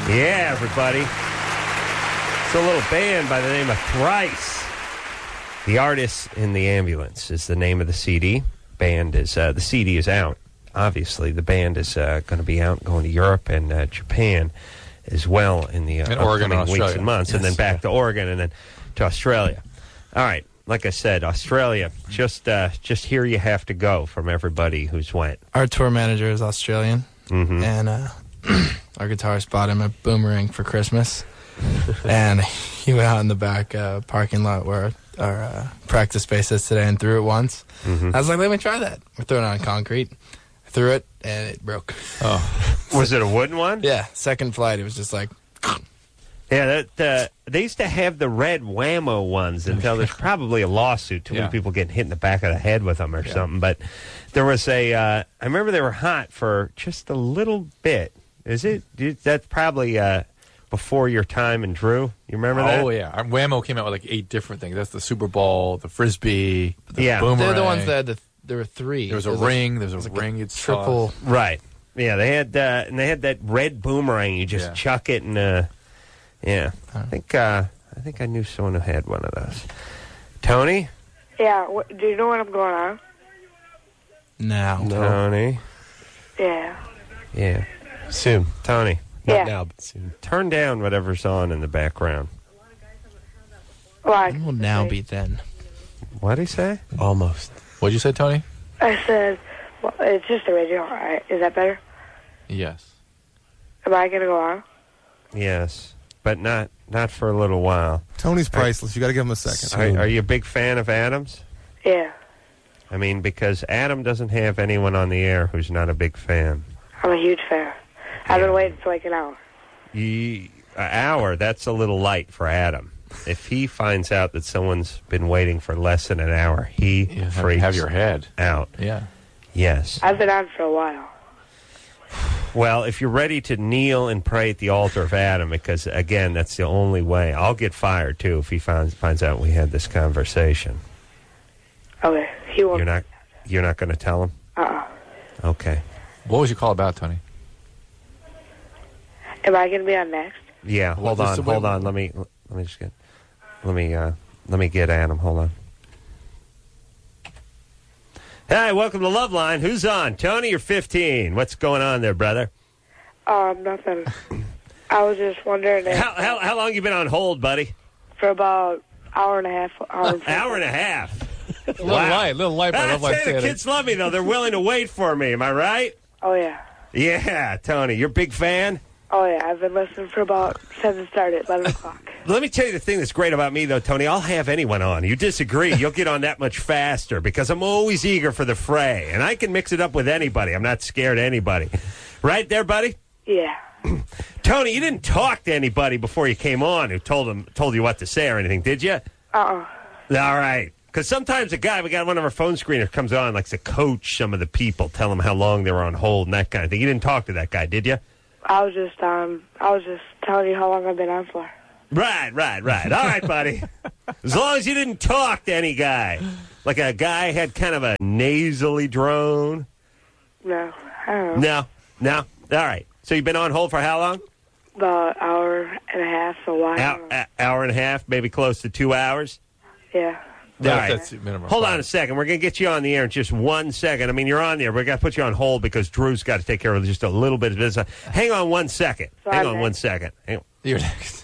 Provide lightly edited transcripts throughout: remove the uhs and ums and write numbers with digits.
Yeah, everybody. It's a little band by the name of Thrice. The Artist in the Ambulance is the name of the CD. Band is the CD is out. Obviously, the band is going to be out, going to Europe and Japan as well in the upcoming weeks and months, and then back to Oregon and then to Australia. All right, like I said, Australia. Just here you have to go from everybody who's went. Our tour manager is Australian, and our guitarist bought him a boomerang for Christmas, and he went out in the back parking lot where our practice space is today and threw it once. I was like, let me try that. We're throwing it on concrete. I threw it, and it broke. Oh. Was it a wooden one? Yeah, second flight, it was just like... Yeah, they used to have the red Whammo ones until there's probably a lawsuit. Too many people getting hit in the back of the head with them or something. But there was I remember they were hot for just a little bit. Is it? That's probably before your time in Drew. You remember that? Oh, yeah. Whammo came out with like 8 different things. That's the Super Bowl, the Frisbee, the boomerang. They're the ones that had there were 3. There was a ring. There was a ring. It's triple. Right. Yeah, they had and they had that red boomerang. You just chuck it and I think I knew someone who had one of those. Tony? Yeah. Do you know when I'm going on? No. Tony? Yeah. Yeah. Soon. Tony? Yeah. Not now, but soon. Turn down whatever's on in the background. Why? It will now be then. What'd he say? Almost. What'd you say, Tony? I said, well, it's just the radio. All right. Is that better? Yes. Am I going to go on? Yes, but not for a little while. Tony's priceless. You got to give him a second. Are you a big fan of Adam's? Yeah. I mean, because Adam doesn't have anyone on the air who's not a big fan. I'm a huge fan. I've been waiting for like an hour. An hour? That's a little light for Adam. If he finds out that someone's been waiting for less than an hour, he freaks have your head out. Yeah. Yes. I've been on for a while. Well, if you're ready to kneel and pray at the altar of Adam, because, again, that's the only way. I'll get fired, too, if he finds out we had this conversation. Okay. He won't. You're not going to tell him? Okay. What was your call about, Tony? Am I going to be on next? Yeah, hold on. Let me get Adam. Hold on. Hi, welcome to Loveline. Who's on? Tony, you're 15. What's going on there, brother? Nothing. I was just wondering. How long you been on hold, buddy? For about hour and a half. Hour and a half. Little light. But the kids love me, though. They're willing to wait for me. Am I right? Oh, yeah. Yeah, Tony, you're a big fan? Oh, yeah. I've been listening for about since it started at 11 o'clock. Let me tell you the thing that's great about me, though, Tony. I'll have anyone on. You disagree, you'll get on that much faster because I'm always eager for the fray, and I can mix it up with anybody. I'm not scared of anybody. Right there, buddy? Yeah. Tony, you didn't talk to anybody before you came on who told you what to say or anything, did you? Uh-uh. All right. Because sometimes we got one of our phone screeners comes on, likes to coach some of the people, tell them how long they were on hold and that kind of thing. You didn't talk to that guy, did you? I was just telling you how long I've been on for. Right. All right, buddy. As long as you didn't talk to any guy. Like a guy had kind of a nasally drone. No, I don't know. No. All right. So you've been on hold for how long? About an hour and a half, so why? Hour and a half, maybe close to 2 hours? Yeah. All right. That's minimum. Hold on a second. We're going to get you on the air in just 1 second. I mean, you're on there. We're going to put you on hold because Drew's got to take care of just a little bit of business. Hang on 1 second. Hang on 1 second. You're next.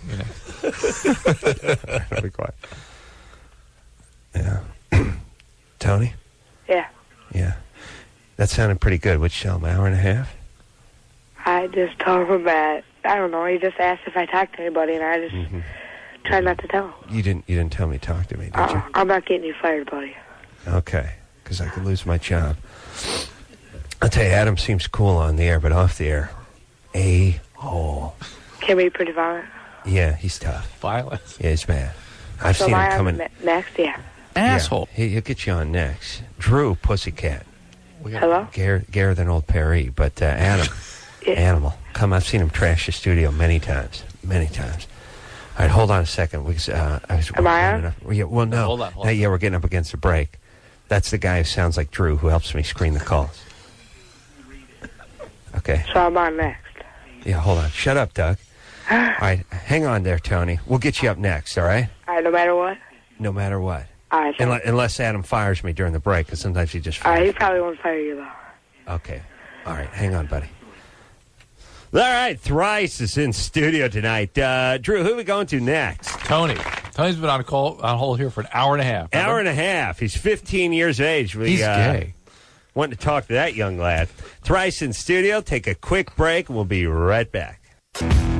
Be quiet. Yeah. Tony? Yeah. Yeah. That sounded pretty good. What'd you tell him, hour and a half? I just told him that, I don't know, he just asked if I talked to anybody, and I just tried not to tell him. You didn't tell me to talk to me, did you? I'm not getting you fired, buddy. Okay, because I could lose my job. I'll tell you, Adam seems cool on the air, but off the air, a-hole. Can be pretty violent. Yeah, he's tough. Violent? Yeah, he's bad. I've seen him coming. Next, yeah. Asshole. Yeah, he'll get you on next. Drew, Pussycat. Hello? Garer than old Perry, but Adam, Animal. Come, I've seen him trash the studio many times. All right, hold on a second. Am I on? Well, no. Hold on. Yeah, we're getting up against the break. That's the guy who sounds like Drew who helps me screen the calls. Okay. So I'm on next. Yeah, hold on. Shut up, Doug. All right, hang on there, Tony. We'll get you up next, all right? All right, no matter what? No matter what. All right, thanks. Unless Adam fires me during the break, because sometimes he just All right, fires. he probably won't fire you, though. Okay. All right, hang on, buddy. All right, Thrice is in studio tonight. Drew, who are we going to next? Tony. Tony's been on hold here for an hour and a half. Hour and a half. He's 15 years of age. He's gay. Wanting to talk to that young lad. Thrice in studio. Take a quick break, and we'll be right back.